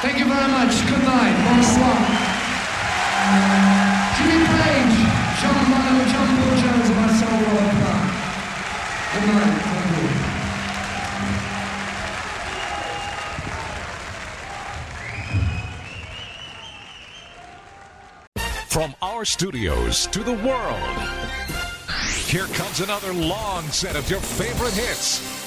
Thank you very much. Good night. Bonsoir. Jimmy Page, John Bono, John Paul Jones, and myself, Robert Clark. Good night. Thank you. From our studios to the world, here comes another long set of your favorite hits.